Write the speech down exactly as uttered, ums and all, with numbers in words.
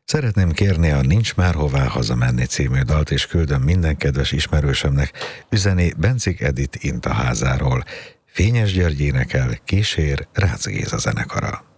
Szeretném kérni a Nincs már hová hazamenni című dalt, és küldöm minden kedves ismerősömnek, üzeni Bencik Edit Intaházáról. Fényes György énekel, kísér Rácz Géza zenekara.